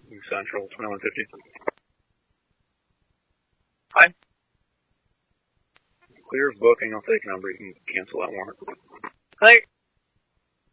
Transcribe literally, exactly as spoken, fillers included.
Central, twenty-one fifty. Hi. Clear booking. I'll take a number. You can cancel that warrant. Hi.